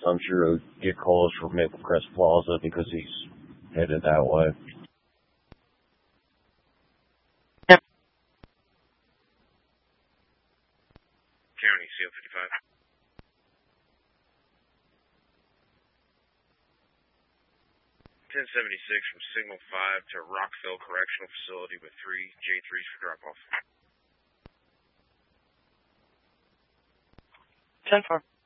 I'm sure he'll get calls from Maple Crest Plaza because he's headed that way. Yep. County, CO 55. 1076 from Signal 5 to Rockville Correctional Facility with 3 J3s for drop-off. 10-4.